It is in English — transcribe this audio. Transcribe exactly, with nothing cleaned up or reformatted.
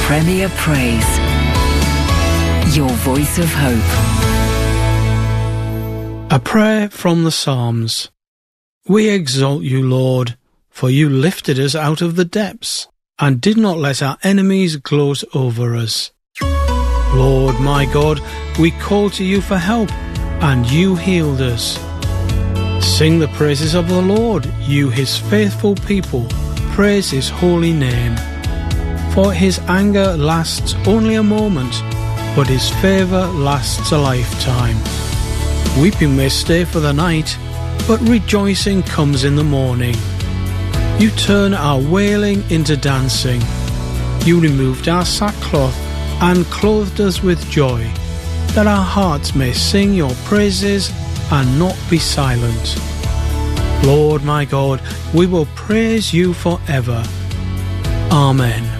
Premier Praise. Your voice of hope. A prayer from the Psalms. We exalt you, Lord, for you lifted us out of the depths, and did not let our enemies gloat over us. Lord my God, we called to you for help, and you healed us. Sing the praises of the Lord, you his faithful people, praise his holy name. For his anger lasts only a moment, but his favour lasts a lifetime. Weeping may stay for the night, but rejoicing comes in the morning. You turn our wailing into dancing. You removed our sackcloth and clothed us with joy, that our hearts may sing your praises and not be silent. Lord my God, we will praise you forever. Amen.